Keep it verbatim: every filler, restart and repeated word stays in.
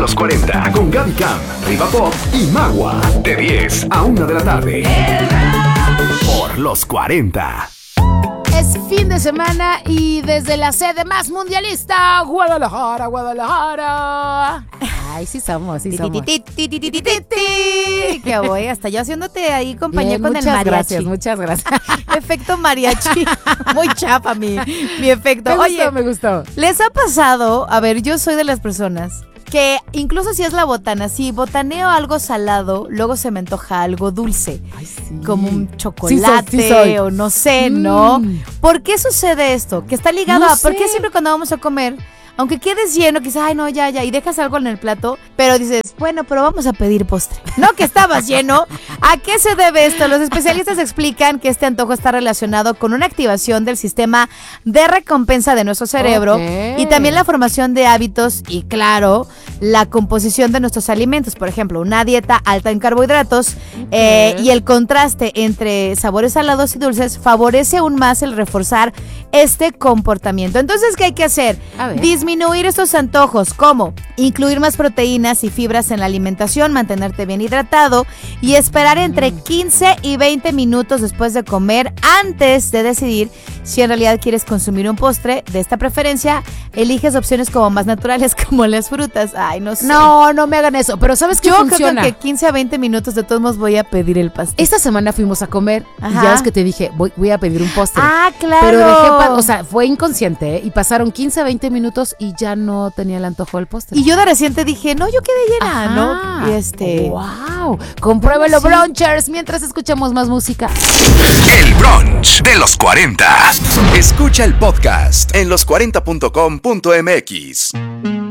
los cuarenta con Gaby Cam, Riva Pop y Magua. De diez a una de la tarde. Por los cuarenta. Es fin de semana y desde la sede más mundialista, Guadalajara, Guadalajara. Ay, sí somos, sí Ti, somos. ti, ti, ti, ti, ti, ti, ti. Que voy, hasta yo haciéndote ahí compañía Bien, con el muchas mariachi. gracias, muchas gracias. Efecto mariachi. Muy chapa mi, mi efecto. Me Oye, gustó, me gustó. ¿les ha pasado? A ver, yo soy de las personas que incluso si es la botana, si botaneo algo salado, luego se me antoja algo dulce. Ay, sí. Como un chocolate Sí soy, sí soy. o no sé, ¿no? Mm. ¿Por qué sucede esto? Que está ligado No a por qué sé. siempre cuando vamos a comer, aunque quedes lleno, quizás, ay no, ya, ya, y dejas algo en el plato, pero dices, bueno, pero vamos a pedir postre. No, que estabas lleno. ¿A qué se debe esto? Los especialistas explican que este antojo está relacionado con una activación del sistema de recompensa de nuestro cerebro Ok. y también la formación de hábitos y, claro, la composición de nuestros alimentos. Por ejemplo, una dieta alta en carbohidratos eh, y el contraste entre sabores salados y dulces favorece aún más el reforzar este comportamiento. Entonces, ¿qué hay que hacer? A ver. Disminuir estos antojos, ¿cómo? Incluir más proteínas y fibras en la alimentación, mantenerte bien hidratado y esperar entre quince y veinte minutos después de comer antes de decidir si en realidad quieres consumir un postre. De esta preferencia, eliges opciones como más naturales como las frutas. Ay, no sé. No, no me hagan eso, pero ¿sabes qué Yo funciona? creo que quince a veinte minutos de todos modos voy a pedir el pastel. Esta semana fuimos a comer Ajá. y ya ves que te dije, voy, voy a pedir un postre. Ah, claro. Pero dejé, pa- o sea, fue inconsciente, ¿eh? Y pasaron quince a veinte minutos y ya no tenía el antojo del postre. Y yo de reciente dije, no, yo quedé llena, Ajá. ¿no? Y este... ¡Wow! Compruébelo, Sí. brunchers, mientras escuchamos más música. El brunch de los cuarenta. Escucha el podcast en los cuarenta punto com punto m x.